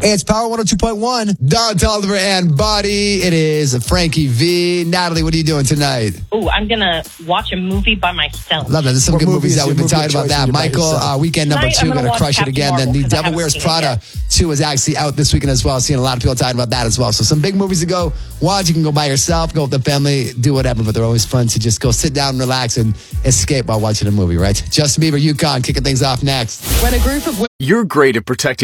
It's Power 102.1. Don Toliver and Buddy. It is Frankie V. Natalie, what are you doing tonight? Oh, I'm going to watch a movie by myself. Love that. There's some What good movie movies is that your we've been movie of talking about choice that. when you're by Michael, yourself? weekend number Tonight, 2, I'm going to gonna crush watch it again. Captain Then The Marvel, 'cause I Devil haven't Wears seen it Prada 2 is actually out this weekend as well. Seeing a lot of people talking about that as well. So some big movies to go watch. You can go by yourself, go with the family, do whatever, but they're always fun to just go sit down and relax and escape while watching a movie, right? Justin Bieber, UConn, kicking things off next. When a group of You're great at protecting